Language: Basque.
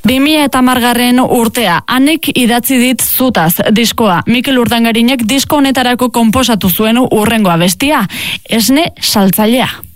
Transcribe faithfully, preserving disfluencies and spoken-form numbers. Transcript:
bi mila hamargarren urtea, hanek idatzi dit zutaz diskoa. Mikel Urdangarinek disko honetarako konposatu zuen urrengo abestia, Esne Saltzailea.